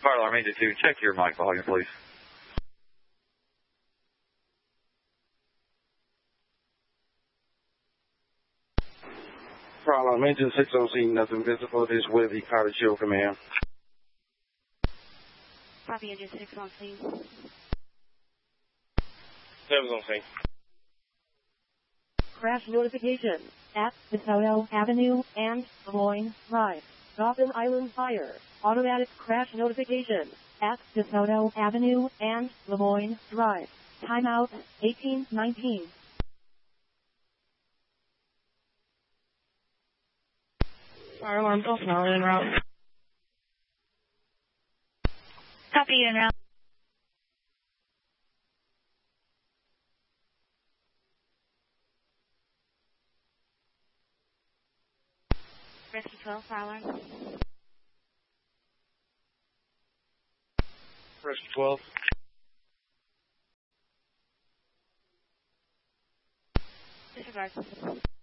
Fire alarm engine 2, check your mic volume, please. Fire alarm engine 6 on scene, nothing visible. This with the Carter Shield command. Copy, engine 6 on scene. 7 on scene. Crash notification at DeSoto Avenue and Lemoyne Drive. Gotham Island Fire. Automatic crash notification at DeSoto Avenue and Lemoyne Drive. Timeout 1819. Fire alarm personnel en route. Copy, en route. Rescue 12, fire alarm. Rescue 12. Disregard.